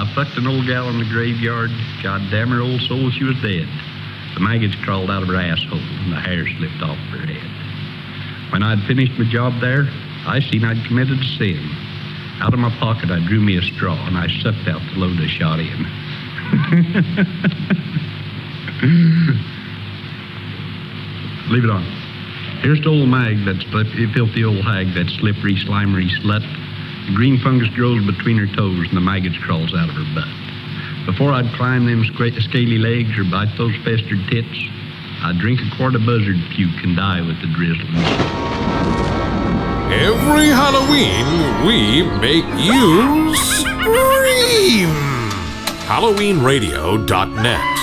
I fucked an old gal in the graveyard. God damn her old soul, she was dead. The maggots crawled out of her asshole, and the hair slipped off her head. When I'd finished my job there, I seen I'd committed a sin. Out of my pocket, I drew me a straw, and I sucked out the load I shot in. Leave it on. Here's the old mag, that filthy old hag, that slippery, slimery slut. The green fungus grows between her toes, and the maggots crawls out of her butt. Before I'd climb them scaly legs or bite those festered tits, I'd drink a quart of buzzard puke and die with the drizzlings. Every Halloween, we make you scream! HalloweenRadio.net